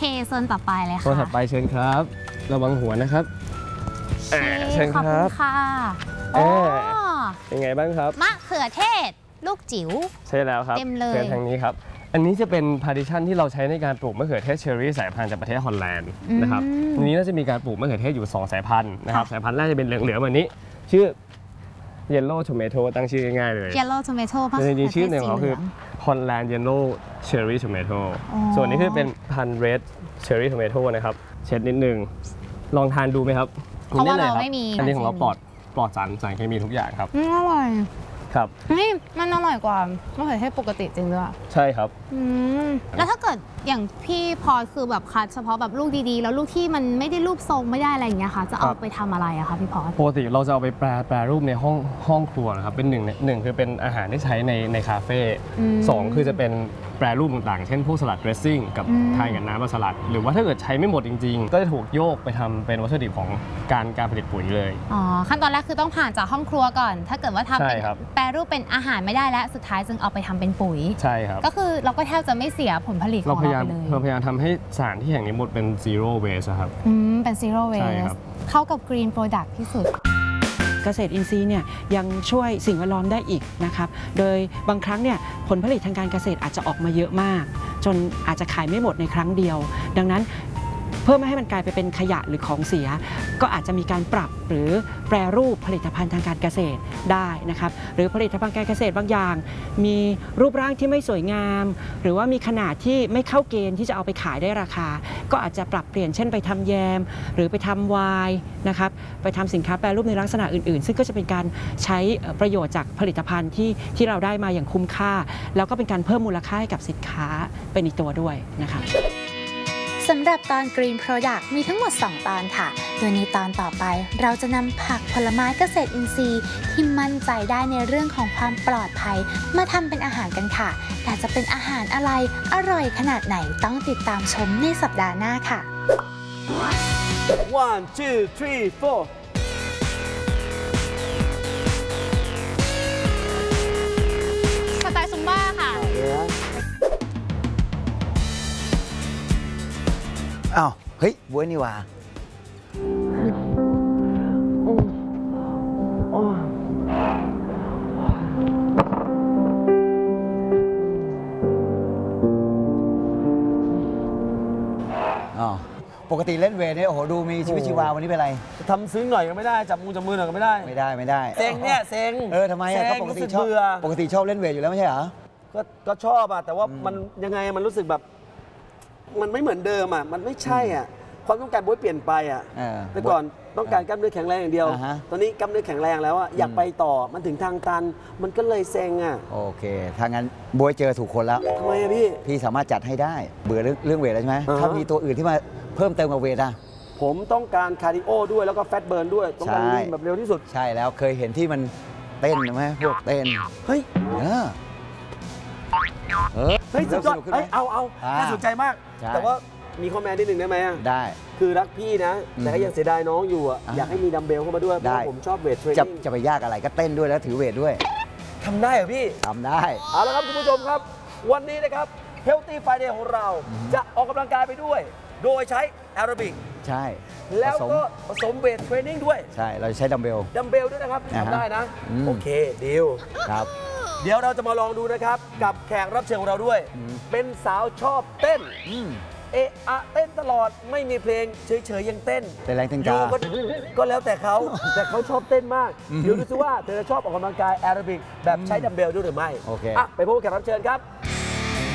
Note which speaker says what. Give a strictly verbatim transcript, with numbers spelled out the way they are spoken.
Speaker 1: โซนต่อไปเลยค่ะ
Speaker 2: โซนถัดไปเชิญครับระวังหัวนะครับ
Speaker 1: เชิญครับขอบคุณค่ะโอ้
Speaker 2: เป็นไงบ้างครับ
Speaker 1: มะเขือเทศลูกจิ๋ว
Speaker 2: ใช่แล้วครับ
Speaker 1: เต็มเลย
Speaker 2: เชิญทางนี้ครับอันนี้จะเป็นพาร์ติชันที่เราใช้ในการปลูกมะเขือเทศเชอร์รี่สายพันธุ์จากประเทศฮอลแลนด์นะครับอันนี้น่าจะมีการปลูกมะเขือเทศอยู่สองสายพันธุ์นะครับสายพันธุ์แรกจะเป็นเหลืองๆแบบนี้ชื่อ Yellow Tomato ตั้งชื่อง่ายๆเลย
Speaker 1: Yellow Tomato
Speaker 2: จริงๆชื่อหนึ่งของเขาคือ Holland Yellow Cherry Tomato ส่วนนี้คือเป็นพันธุ์ Red Cherry Tomato นะครับเช็ดนิดนึงลองทานดูไหมครับ
Speaker 1: เพราะว่าเราไม่มี
Speaker 2: อันนี้ของเราปลอดปลอดสารสารเคมีทุกอย่างครับ
Speaker 1: อร่อย
Speaker 2: ครับ
Speaker 1: นี่มันอร่อยกว่ามะเขือเทศปกติจริงด้วย
Speaker 2: ใช่ครับ
Speaker 1: แล้วถ้าเกิดอย่างพี่พอคือแบบคัดเฉพาะแบบลูกดีๆแล้วลูกที่มันไม่ได้รูปทรงไม่ได้อะไรอย่างเงี้ยค่ะจะเอาไปทำอะไรอะคะพี่พอ
Speaker 2: ปกติเราจะเอาไปแปรแปรรูปในห้องห้องครัวนะครับเป็นหนึ่งหนึ่งคือเป็นอาหารที่ใช้ในในคาเฟ่สองคือจะเป็นแปรรูปต่างๆเช่นพวกสลัดเดรสซิ่งกับทานกับน้ำสลัดหรือว่าถ้าเกิดใช้ไม่หมดจริงๆก็จะถูกโยกไปทำเป็นวัตถุดิบของการการผลิตปุ๋ยเลย
Speaker 1: อ๋อขั้นตอนแรกคือต้องผ่านจากห้องครัวก่อนถ้าเกิดว่าทำเป็นแปรรูปเป็นอาหารไม่ได้แล้วสุดท้ายจึงเอาไปทำเป็นปุ๋ย
Speaker 2: ใช่ครับ
Speaker 1: ก็คือเราก็แทบจะไม่เสียผลผลิตของเราไปเลย
Speaker 2: เราพยายามทำให้สารที่แห่งนี้หมดเป็น zero waste ครับ
Speaker 1: อืมเป็น zero waste เข้ากับ green product ที่สุด
Speaker 3: เกษตรอินทรีย์เนี่ยยังช่วยสิ่งแวดล้อมได้อีกนะครับโดยบางครั้งเนี่ยผลผลิตทางการเกษตรอาจจะออกมาเยอะมากจนอาจจะขายไม่หมดในครั้งเดียวดังนั้นเพื่อไม่ให้มันกลายไปเป็นขยะหรือของเสียก็อาจจะมีการปรับหรือแปรรูปผลิตภัณฑ์ทางการเกษตรได้นะครับหรือผลิตภัณฑ์การเกษตรบางอย่างมีรูปร่างที่ไม่สวยงามหรือว่ามีขนาดที่ไม่เข้าเกณฑ์ที่จะเอาไปขายได้ราคาก็อาจจะปรับเปลี่ยนเช่นไปทำแยมหรือไปทำไวน์นะครับไปทำสินค้าแปรรูปในลักษณะอื่นๆซึ่งก็จะเป็นการใช้ประโยชน์จากผลิตภัณฑ์ที่ที่เราได้มาอย่างคุ้มค่าแล้วก็เป็นการเพิ่มมูลค่าให้กับสินค้าเป็นอีกตัวด้วยนะคะ
Speaker 4: สำหรับตอน Green Product มีทั้งหมดสองตอนค่ะโดยในตอนต่อไปเราจะนำผักผลไม้เกษตรอินทรีย์ที่มั่นใจได้ในเรื่องของความปลอดภัยมาทำเป็นอาหารกันค่ะแต่จะเป็นอาหารอะไรอร่อยขนาดไหนต้องติดตามชมในสัปดาห์หน้าค่ะ
Speaker 5: one two three four
Speaker 1: สไตล์ซุมบ้าค่ะ
Speaker 5: อ้าวเฮ้ยบ๊วยนี่ว่าปกติเล่นเวทเนี่ยโอ้โหดูมีชีวิตชีวาวันนี้เป็นไร
Speaker 6: ทำซึ้งหน่อยก็ไม่ได้จับมือจับมือหน่อยก็ไม่ได้
Speaker 5: ไม่ได้ไม่ได้
Speaker 6: เซ็งเนี่ยเซ็ง
Speaker 5: เออทำไมอ่ะปกติชอบปกติชอบเล่นเวทอยู่แล้วไม่ใช่เหรอ
Speaker 6: ก็ก็ชอบอ่ะแต่ว่ามันยังไงมันรู้สึกแบบมันไม่เหมือนเดิมอ่ะมันไม่ใช่อ่ะความต้องการบ๊วยเปลี่ยนไปอ่ะแต่ก่อนต้องการกล้ามเนื้อแข็งแรงอย่างเดียวตอนนี้กล้ามเนื้อแข็งแรงแล้วอ่ะอยากไปต่อมันถึงทางตันมันก็เลยเซ็งอ่ะ
Speaker 5: โอเคถ้างั้นบ๊วยเจอถูกคนแล้ว
Speaker 6: ทำไมอ่ะพี่
Speaker 5: พี่สามารถจัดให้ได้เบื่อเรื่องเรื่องเวทแล้วใช่ไหมถ้ามีตัวอื่นที่มาเพิ่มเติมกับเวทอ่ะ
Speaker 6: ผมต้องการคาร์ดิโอด้วยแล้วก็แฟตเบิร์นด้วยต้องการวิ่งแบบเร็วที่สุด
Speaker 5: ใช่แล้วเคยเห็นที่มันเต้นไหมพวกเต้น
Speaker 6: เฮ้ย
Speaker 5: เออ
Speaker 6: เฮ้ยสุดยอดเฮ้ยเอาเอาน่าสนใจมากแต่ว่ามีข้อแม้นิดหนึ่งได้ไหม
Speaker 5: ได้
Speaker 6: คือรักพี่นะแต่ก็ยังเสียดายน้องอยู่อ่ะอยากให้มีดัมเบลเข้ามาด้วยเพราะผมชอบเวทเทรนนิ่ง
Speaker 5: จะไปยากอะไรก็เต้นด้วยแล้วถือเวทด้วย
Speaker 6: ทำได้เหรอพี่
Speaker 5: ทำได้
Speaker 6: เอาละครับคุณผู้ชมครับวันนี้นะครับ Healthy Friday ของเราจะออกกำลังกายไปด้วยโดยใช้แอโรบิก
Speaker 5: ใช่
Speaker 6: แล้วก็ผสมเวทเทรนนิ่งด้วย
Speaker 5: ใช่เราใช้ดัมเบล
Speaker 6: ดัมเบลด้วยนะครับทำได้นะโอเคดีล
Speaker 5: ครับ
Speaker 6: เดี๋ยวเราจะมาลองดูนะครับกับแขกรับเชิญของเราด้วยเป็นสาวชอบเต้นเอะอะเต้นตลอดไม่มีเพลงเฉยๆยังเต้น
Speaker 5: เต้นแรงเต้นกา
Speaker 6: ก็แล้วแต่เขาแต่เขาชอบเต้นมากเดี๋ยวดูซิว่าเธอจะชอบออกกำลังกายแอโรบิกแบบใช้ดัมเบลด้วยหรือไม่
Speaker 5: โอเค
Speaker 6: อ่ะไปพบกับแขกรับเชิญครับ